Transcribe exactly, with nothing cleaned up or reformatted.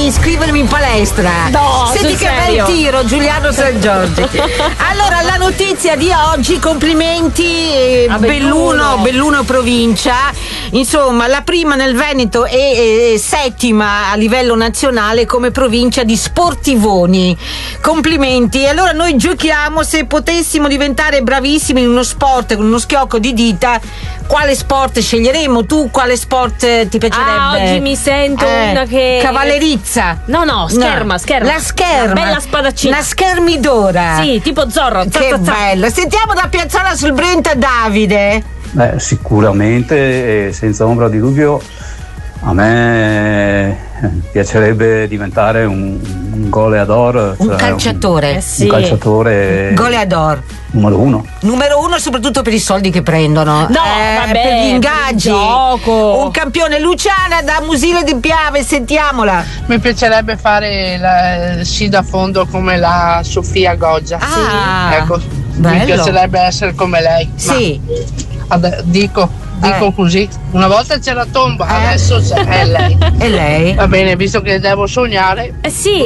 iscrivermi in palestra. No, senti sul che serio? bel tiro, Giuliano San Giorgi. Allora, la notizia di oggi, complimenti eh, A Belluno, Belluno. Belluno provincia. Insomma, la prima nel Veneto e, e settima a livello nazionale come provincia di sportivoni. Complimenti. E allora noi giochiamo, se potessimo diventare bravissimi in uno sport con uno schiocco di dita, quale sport sceglieremo? Tu quale sport eh, ti piacerebbe? Ah, oggi mi sento Eh, una che. Cavallerizza. No, no, scherma, No. scherma. La scherma. Una bella spadaccina. La schermidora. Sì, tipo Zorro. za, Che za, za. bella. Sentiamo da Piazzola sul Brenta Davide. Beh, sicuramente e senza ombra di dubbio a me piacerebbe diventare un, un goleador, Un cioè calciatore. Eh sì. un calciatore Goleador. numero uno. Numero uno soprattutto per i soldi che prendono. No, Eh, vabbè, per gli ingaggi. per il gioco. Un campione. Luciana da Musile di Piave, sentiamola. Mi piacerebbe fare la- il sci da fondo come la Sofia Goggia. Ah, ecco, bello. mi piacerebbe essere come lei. Sì. Ma ad- dico, dico Eh. così. Una volta c'era Tomba, Eh. adesso c'è è lei. E lei? Va bene, visto che devo sognare, Eh sì.